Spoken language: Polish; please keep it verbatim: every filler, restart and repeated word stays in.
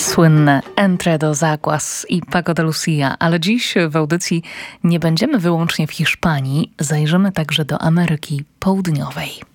Słynne Entre dos Aguas i Paco de Lucia, ale dziś w audycji nie będziemy wyłącznie w Hiszpanii, zajrzymy także do Ameryki Południowej.